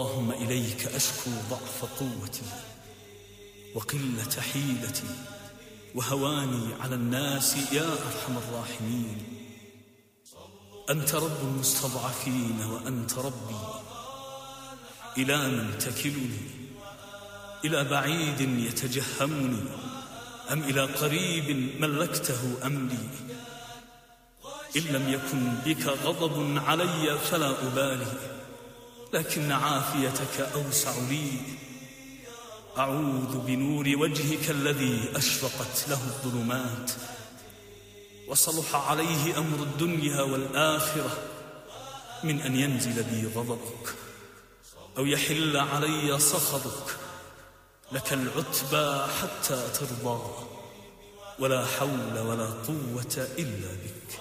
اللهم إليك أشكو ضعف قوتي وقلة حيلتي وهواني على الناس يا أرحم الراحمين. أنت رب المستضعفين وأنت ربي، إلى من تكلني؟ إلى بعيد يتجهمني أم إلى قريب ملكته أمري؟ إن لم يكن بك غضب علي فلا أبالي، لكن عافيتك أوسع لي. أعوذ بنور وجهك الذي أشرقت له الظلمات وصلح عليه أمر الدنيا والآخرة من أن ينزل بي غضبك أو يحل علي سخطك. لك العتبى حتى ترضى، ولا حول ولا قوة إلا بك.